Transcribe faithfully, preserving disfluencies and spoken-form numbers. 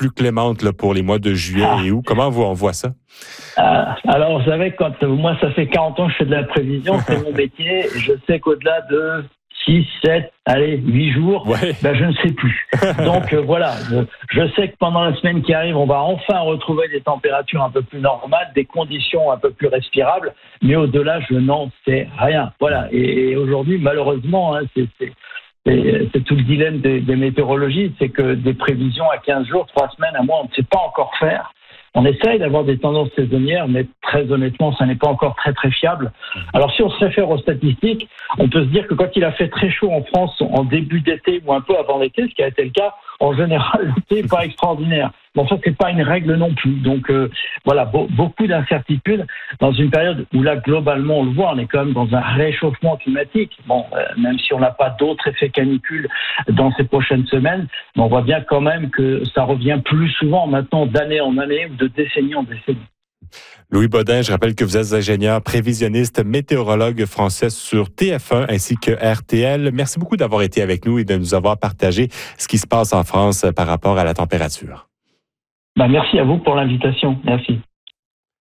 plus clémente là, pour les mois de juillet Ah. et août. Comment vous, on voit ça? Euh, alors, vous savez, quand euh, moi, ça fait quarante ans que je fais de la prévision, c'est mon métier. Je sais qu'au-delà de six, sept, allez, huit jours, Ouais. ben, je ne sais plus. Donc, euh, voilà, je, je sais que pendant la semaine qui arrive, on va enfin retrouver des températures un peu plus normales, des conditions un peu plus respirables. Mais au-delà, je n'en sais rien. Voilà. Et, et aujourd'hui, malheureusement, hein, c'est... c'est Et c'est tout le dilemme des, des météorologistes, c'est que des prévisions à quinze jours, trois semaines, un mois, on ne sait pas encore faire. On essaye d'avoir des tendances saisonnières, mais très honnêtement, ça n'est pas encore très très fiable. Alors si on se réfère aux statistiques, on peut se dire que quand il a fait très chaud en France en début d'été ou un peu avant l'été, ce qui a été le cas, en général, l'été n'est pas extraordinaire. Bon, ça, c'est pas une règle non plus. Donc, euh, voilà, be- beaucoup d'incertitudes dans une période où là, globalement, on le voit, on est quand même dans un réchauffement climatique. Bon, euh, même si on n'a pas d'autres effets canicules dans ces prochaines semaines, mais on voit bien quand même que ça revient plus souvent maintenant d'année en année ou de décennie en décennie. Louis Bodin, je rappelle que vous êtes ingénieur prévisionniste, météorologue français sur T F un ainsi que R T L. Merci beaucoup d'avoir été avec nous et de nous avoir partagé ce qui se passe en France par rapport à la température. Ben, merci à vous pour l'invitation. Merci.